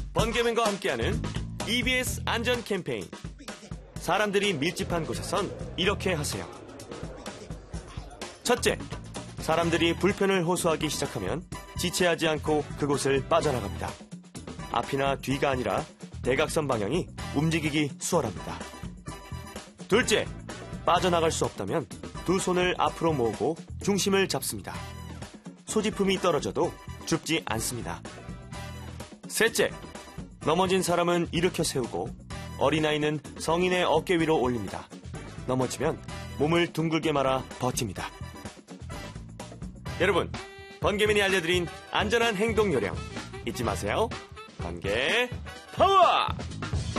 번개맨과 함께하는 EBS 안전 캠페인. 사람들이 밀집한 곳에선 이렇게 하세요. 첫째, 사람들이 불편을 호소하기 시작하면 지체하지 않고 그곳을 빠져나갑니다. 앞이나 뒤가 아니라 대각선 방향이 움직이기 수월합니다. 둘째, 빠져나갈 수 없다면 두 손을 앞으로 모으고 중심을 잡습니다. 소지품이 떨어져도 죽지 않습니다. 셋째, 넘어진 사람은 일으켜 세우고 어린아이는 성인의 어깨 위로 올립니다. 넘어지면 몸을 둥글게 말아 버팁니다. 여러분, 번개맨이 알려드린 안전한 행동 요령 잊지 마세요. 번개 파워!